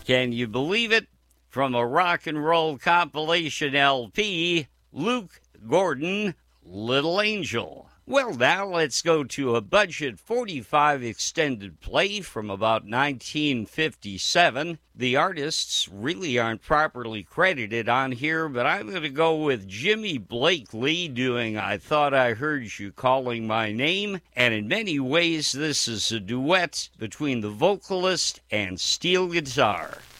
Can you believe it? From a rock and roll compilation LP, Luke Gordon, Little Angel. Well, now let's go to a Budget 45 extended play from about 1957. The artists really aren't properly credited on here, but I'm going to go with Jimmy Blakely doing I Thought I Heard You Calling My Name, and in many ways this is a duet between the vocalist and steel guitar.